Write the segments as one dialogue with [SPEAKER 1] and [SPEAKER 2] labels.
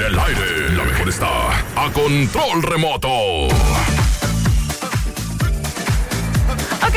[SPEAKER 1] en el aire. La mejor está a control remoto.
[SPEAKER 2] Ok,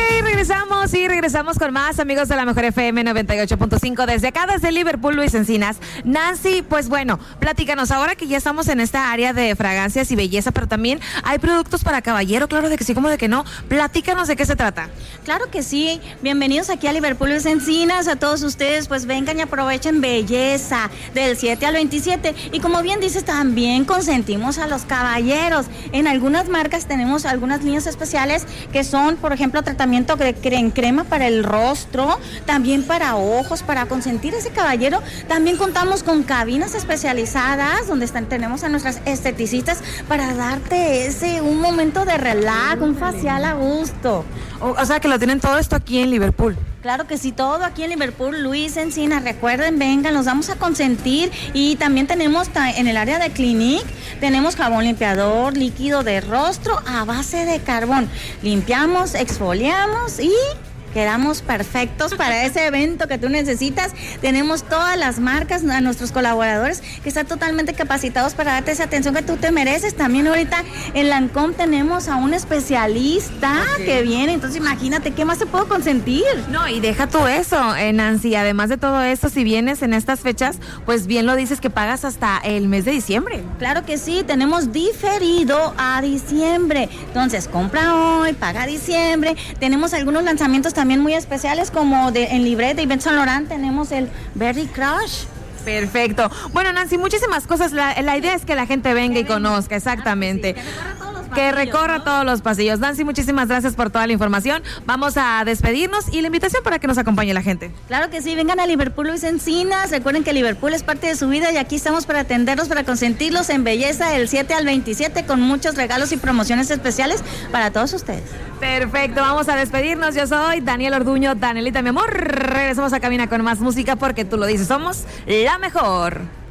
[SPEAKER 2] regresamos con más, amigos de la Mejor FM 98.5 desde acá, desde Liverpool, Luis Encinas. Nancy, pues bueno, platícanos, ahora que ya estamos en esta área de fragancias y belleza, pero también hay productos para caballero, claro de que sí, como de que no. Platícanos de qué se trata.
[SPEAKER 3] Claro que sí, bienvenidos aquí a Liverpool, Luis Encinas, a todos ustedes, pues vengan y aprovechen belleza del 7 al 27. Y como bien dices, también consentimos a los caballeros. En algunas marcas tenemos algunas líneas especiales que son, por ejemplo, tratamiento en crema para el rostro, también para ojos, para consentir a ese caballero. También contamos con cabinas especializadas donde tenemos a nuestras esteticistas para darte un momento de relax, un facial a gusto.
[SPEAKER 2] O sea que lo tienen todo esto aquí en Liverpool.
[SPEAKER 3] Claro que sí, todo aquí en Liverpool, Luis Encinas. Recuerden, vengan, los vamos a consentir. Y también tenemos en el área de Clinique, tenemos jabón limpiador, líquido de rostro a base de carbón. Limpiamos, exfoliamos y quedamos perfectos para ese evento que tú necesitas. Tenemos todas las marcas, a nuestros colaboradores que están totalmente capacitados para darte esa atención que tú te mereces. También ahorita en Lancôme tenemos a un especialista que viene, entonces imagínate, ¿qué más se puedo consentir?
[SPEAKER 2] No, y deja tú eso, Nancy, además de todo eso, si vienes en estas fechas, pues bien lo dices que pagas hasta el mes de diciembre.
[SPEAKER 3] Claro que sí, tenemos diferido a diciembre, entonces compra hoy, paga diciembre. Tenemos algunos lanzamientos también muy especiales, como en Libre de Yves Saint Laurent tenemos el Berry Crush.
[SPEAKER 2] Perfecto. Bueno, Nancy, muchísimas cosas. La idea es que la gente venga y conozca, exactamente. Que recorra todos los pasillos. Nancy, muchísimas gracias por toda la información. Vamos a despedirnos y la invitación para que nos acompañe la gente.
[SPEAKER 3] Claro que sí, vengan a Liverpool, Luis Encinas. Recuerden que Liverpool es parte de su vida y aquí estamos para atenderlos, para consentirlos en belleza del 7 al 27 con muchos regalos y promociones especiales para todos ustedes.
[SPEAKER 2] Perfecto, vamos a despedirnos. Yo soy Daniel Orduño, Danielita, mi amor. Regresamos a cabina con más música porque tú lo dices, somos la mejor.